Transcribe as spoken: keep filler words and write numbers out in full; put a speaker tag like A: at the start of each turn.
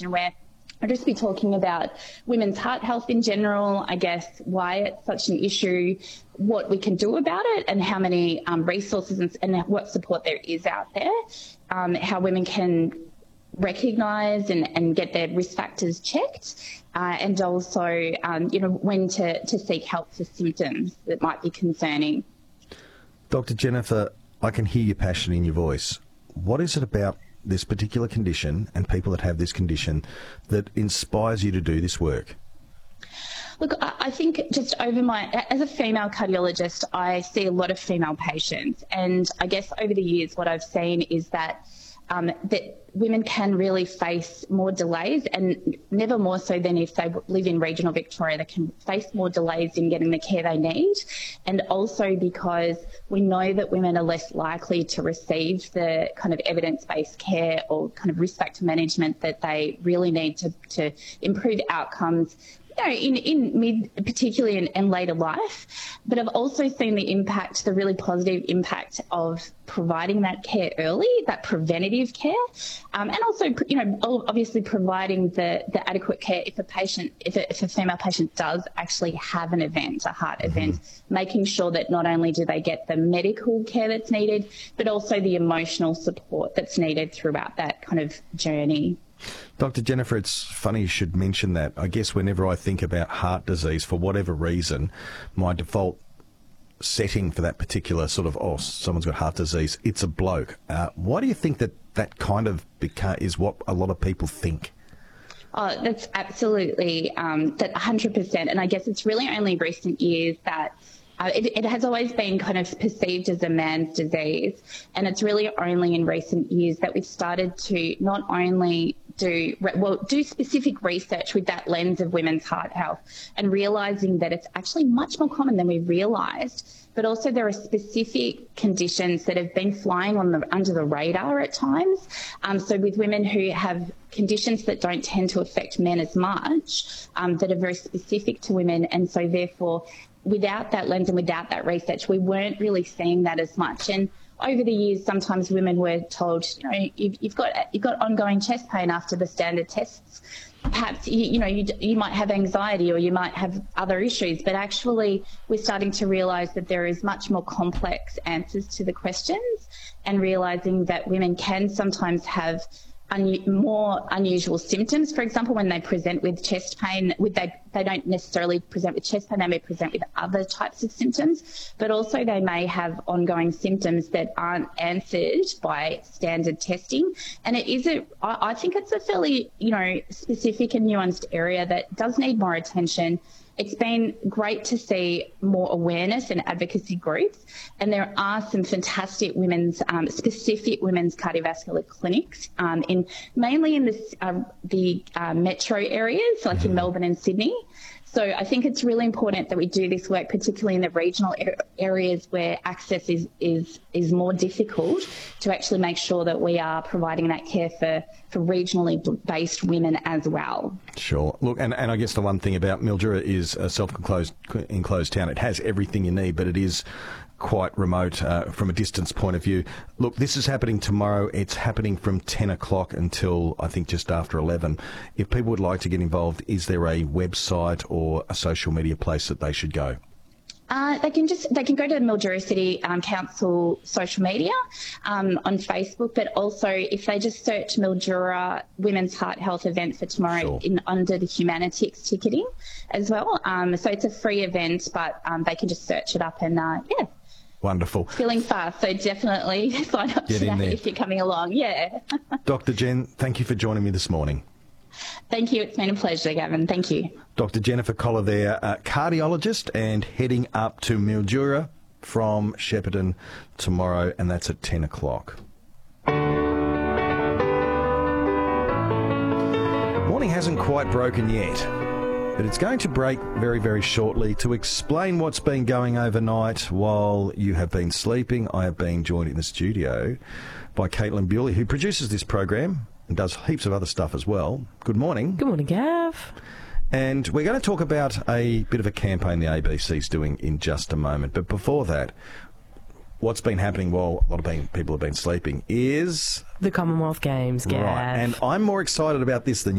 A: conversation where I'll just be talking about women's heart health in general, I guess, why it's such an issue, what we can do about it, and how many um, resources and, and what support there is out there, um, how women can recognise and, and get their risk factors checked, uh, and also, um, you know, when to, to seek help for symptoms that might be concerning.
B: Doctor Jennifer, I can hear your passion in your voice. What is it about this particular condition and people that have this condition that inspires you to do this work?
A: Look, I think just over my, as a female cardiologist, I see a lot of female patients, and I guess over the years what I've seen is that um, that women can really face more delays, and never more so than if they live in regional Victoria. They can face more delays in getting the care they need, and also because we know that women are less likely to receive the kind of evidence-based care or kind of risk factor management that they really need to, to improve outcomes, you know, in, in mid, particularly in, in later life. But I've also seen the impact, the really positive impact of providing that care early, that preventative care, um, and also, you know, obviously providing the, the adequate care if a patient, if a, if a female patient does actually have an event, a heart mm-hmm. event, making sure that not only do they get the medical care that's needed, but also the emotional support that's needed throughout that kind of journey.
B: Doctor Jennifer, it's funny you should mention that. I guess whenever I think about heart disease, for whatever reason, my default setting for that particular sort of, oh, someone's got heart disease, it's a bloke. Uh, why do you think that that kind of beca- is what a lot of people think?
A: Oh, that's absolutely, um, that one hundred percent. And I guess it's really only recent years that Uh, it, it has always been kind of perceived as a man's disease, and it's really only in recent years that we've started to not only do well do specific research with that lens of women's heart health and realising that it's actually much more common than we realised, but also there are specific conditions that have been flying on the under the radar at times. Um, so with women who have conditions that don't tend to affect men as much, um, that are very specific to women, and so therefore, without that lens and without that research, we weren't really seeing that as much. And over the years, sometimes women were told, you know, you've, you've got you've got ongoing chest pain after the standard tests. Perhaps you, you know you you might have anxiety or you might have other issues, but actually we're starting to realise that there is much more complex answers to the questions, and realising that women can sometimes have Un- more unusual symptoms. For example, when they present with chest pain, with they, they don't necessarily present with chest pain, they may present with other types of symptoms, but also they may have ongoing symptoms that aren't answered by standard testing. And it is, a, I, I think it's a fairly, you know, specific and nuanced area that does need more attention. It's been great to see more awareness and advocacy groups, and there are some fantastic women's, um, specific women's cardiovascular clinics, um, in mainly in the, uh, the uh, metro areas, like in Melbourne and Sydney. So I think it's really important that we do this work, particularly in the regional areas where access is, is, is more difficult, to actually make sure that we are providing that care for, for regionally based women as well.
B: Sure. Look, and, and I guess the one thing about Mildura is a self-enclosed enclosed town. It has everything you need, but it is quite remote uh, from a distance point of view. Look, this is happening tomorrow. It's happening from ten o'clock until, I think, just after eleven. If people would like to get involved, is there a website or a social media place that they should go?
A: Uh, they can just they can go to Mildura City um, Council social media um, on Facebook, but also if they just search Mildura Women's Heart Health event for tomorrow, sure, in under the Humanitix ticketing as well. Um, so it's a free event, but um, they can just search it up and uh, yeah.
B: Wonderful.
A: Feeling fast, so definitely sign up
B: Get
A: to that
B: there.
A: if you're coming along. Yeah.
B: Doctor Jen, thank you for joining me this morning.
A: Thank you. It's been a pleasure, Gavin. Thank you.
B: Doctor Jennifer Collar there, a cardiologist, and heading up to Mildura from Shepparton tomorrow, and that's at ten o'clock. Morning hasn't quite broken yet, but it's going to break very, very shortly. To explain what's been going overnight while you have been sleeping, I have been joined in the studio by Caitlin Bewley, who produces this program and does heaps of other stuff as well. Good morning.
C: Good morning, Gav.
B: And we're going to talk about a bit of a campaign the A B C's doing in just a moment. But before that, what's been happening while a lot of people have been sleeping is
C: the Commonwealth Games, Gav.
B: Right. And I'm more excited about this than